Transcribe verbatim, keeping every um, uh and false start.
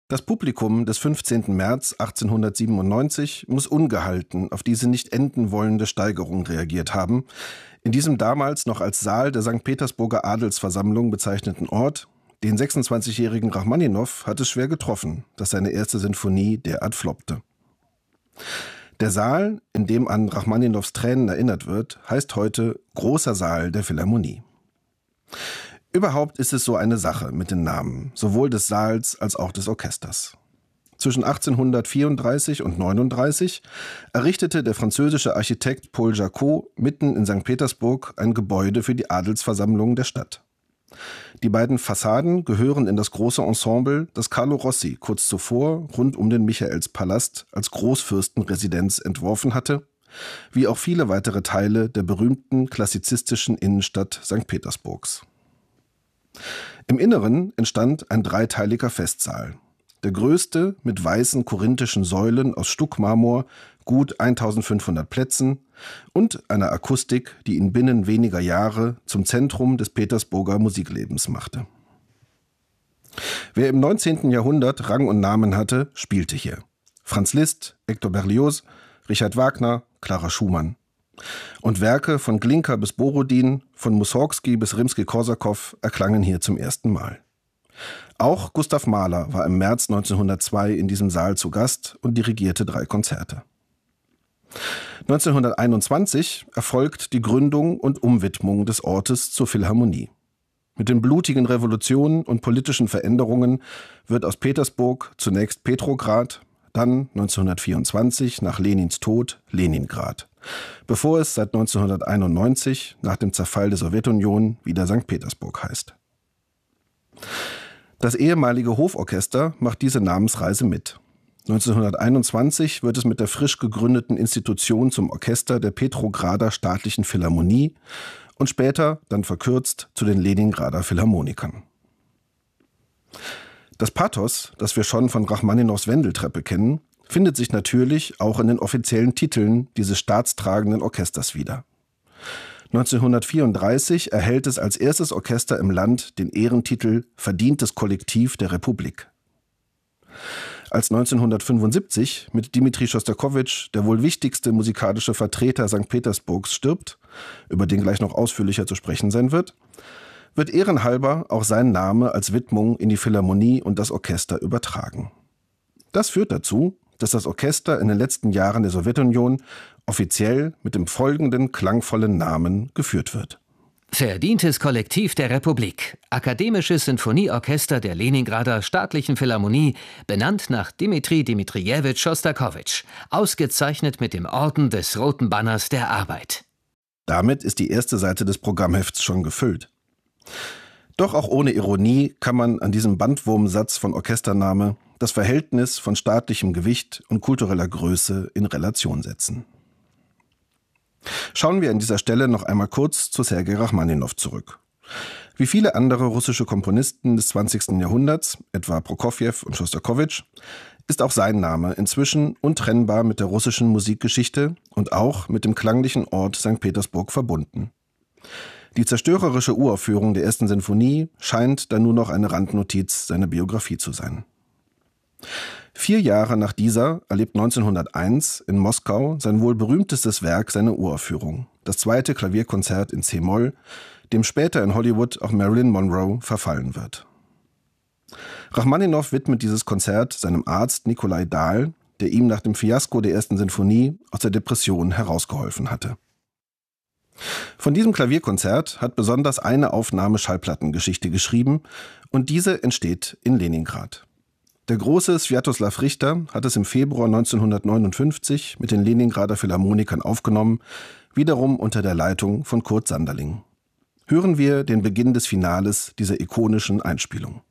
Das Publikum des fünfzehnten März achtzehnhundertsiebenundneunzig muss ungehalten auf diese nicht enden wollende Steigerung reagiert haben. In diesem damals noch als Saal der Sankt Petersburger Adelsversammlung bezeichneten Ort, den sechsundzwanzigjährigen Rachmaninow, hat es schwer getroffen, dass seine erste Sinfonie derart floppte. Der Saal, in dem an Rachmaninows Tränen erinnert wird, heißt heute Großer Saal der Philharmonie. Überhaupt ist es so eine Sache mit den Namen, sowohl des Saals als auch des Orchesters. Zwischen achtzehnhundertvierunddreißig und neununddreißig errichtete der französische Architekt Paul Jacot mitten in Sankt Petersburg ein Gebäude für die Adelsversammlung der Stadt. Die beiden Fassaden gehören in das große Ensemble, das Carlo Rossi kurz zuvor rund um den Michaelspalast als Großfürstenresidenz entworfen hatte, wie auch viele weitere Teile der berühmten klassizistischen Innenstadt Sankt Petersburgs. Im Inneren entstand ein dreiteiliger Festsaal. Der größte mit weißen korinthischen Säulen aus Stuckmarmor, gut eintausendfünfhundert Plätzen und einer Akustik, die ihn binnen weniger Jahre zum Zentrum des Petersburger Musiklebens machte. Wer im neunzehnten Jahrhundert Rang und Namen hatte, spielte hier. Franz Liszt, Hector Berlioz, Richard Wagner, Clara Schumann. Und Werke von Glinka bis Borodin, von Mussorgsky bis Rimsky-Korsakow erklangen hier zum ersten Mal. Auch Gustav Mahler war im März neunzehnhundertzwei in diesem Saal zu Gast und dirigierte drei Konzerte. neunzehnhunderteinundzwanzig erfolgt die Gründung und Umwidmung des Ortes zur Philharmonie. Mit den blutigen Revolutionen und politischen Veränderungen wird aus Petersburg zunächst Petrograd, dann neunzehnhundertvierundzwanzig nach Lenins Tod Leningrad, bevor es seit neunzehnhunderteinundneunzig nach dem Zerfall der Sowjetunion wieder Sankt Petersburg heißt. Das ehemalige Hoforchester macht diese Namensreise mit. neunzehnhunderteinundzwanzig wird es mit der frisch gegründeten Institution zum Orchester der Petrograder Staatlichen Philharmonie und später dann verkürzt zu den Leningrader Philharmonikern. Das Pathos, das wir schon von Rachmaninows Wendeltreppe kennen, findet sich natürlich auch in den offiziellen Titeln dieses staatstragenden Orchesters wieder. neunzehnhundertvierunddreißig erhält es als erstes Orchester im Land den Ehrentitel Verdientes Kollektiv der Republik. Als neunzehnhundertfünfundsiebzig mit Dmitri Schostakowitsch der wohl wichtigste musikalische Vertreter Sankt Petersburgs stirbt, über den gleich noch ausführlicher zu sprechen sein wird, wird ehrenhalber auch sein Name als Widmung in die Philharmonie und das Orchester übertragen. Das führt dazu, dass das Orchester in den letzten Jahren der Sowjetunion offiziell mit dem folgenden klangvollen Namen geführt wird. Verdientes Kollektiv der Republik, Akademisches Sinfonieorchester der Leningrader Staatlichen Philharmonie, benannt nach Dmitri Dmitrijewitsch Schostakowitsch, ausgezeichnet mit dem Orden des Roten Banners der Arbeit. Damit ist die erste Seite des Programmhefts schon gefüllt. Doch auch ohne Ironie kann man an diesem Bandwurmsatz von Orchestername das Verhältnis von staatlichem Gewicht und kultureller Größe in Relation setzen. Schauen wir an dieser Stelle noch einmal kurz zu Sergei Rachmaninow zurück. Wie viele andere russische Komponisten des zwanzigsten Jahrhunderts, etwa Prokofjew und Schostakowitsch, ist auch sein Name inzwischen untrennbar mit der russischen Musikgeschichte und auch mit dem klanglichen Ort Sankt Petersburg verbunden. Die zerstörerische Uraufführung der ersten Sinfonie scheint dann nur noch eine Randnotiz seiner Biografie zu sein. Vier Jahre nach dieser erlebt neunzehnhunderteins in Moskau sein wohl berühmtestes Werk seine Uraufführung, das zweite Klavierkonzert in C-Moll, dem später in Hollywood auch Marilyn Monroe verfallen wird. Rachmaninow widmet dieses Konzert seinem Arzt Nikolai Dahl, der ihm nach dem Fiasko der ersten Sinfonie aus der Depression herausgeholfen hatte. Von diesem Klavierkonzert hat besonders eine Aufnahme Schallplattengeschichte geschrieben und diese entsteht in Leningrad. Der große Swiatoslav Richter hat es im Februar neunzehnhundertneunundfünfzig mit den Leningrader Philharmonikern aufgenommen, wiederum unter der Leitung von Kurt Sanderling. Hören wir den Beginn des Finales dieser ikonischen Einspielung.